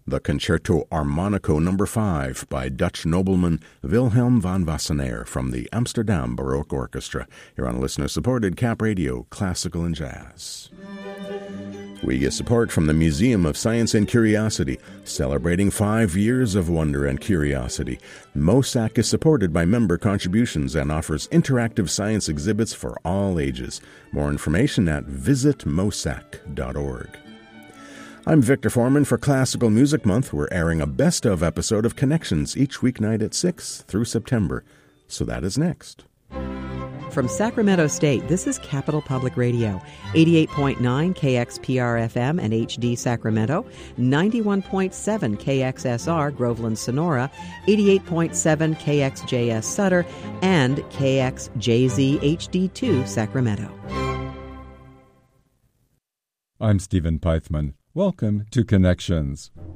the Concerto Armonico No. 5 by Dutch nobleman Wilhelm van Wassenaar from the Amsterdam Baroque Orchestra, here on listener-supported Cap Radio, Classical and Jazz. We get support from the Museum of Science and Curiosity, celebrating 5 years of wonder and curiosity. MOSAC is supported by member contributions and offers interactive science exhibits for all ages. More information at visitmosac.org. I'm Victor Foreman. For Classical Music Month, we're airing a best-of episode of Connections each weeknight at 6 through September. So that is next. From Sacramento State, this is Capital Public Radio, 88.9 KXPR-FM and HD Sacramento, 91.7 KXSR Groveland Sonora, 88.7 KXJS Sutter, and KXJZ HD2 Sacramento. I'm Stephen Peithman. Welcome to Connections.